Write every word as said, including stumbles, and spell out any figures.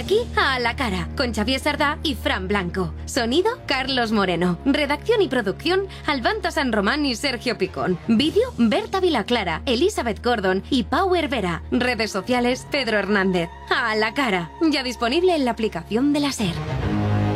aquí A la Cara, con Xavier Sardá y Fran Blanco. Sonido, Carlos Moreno. Redacción y producción, Albanta San Román y Sergio Picón. Vídeo, Berta Vilaclara, Elizabeth Gordon y Pau Hervera. Redes sociales, Pedro Hernández. A la Cara, ya disponible en la aplicación de la SER.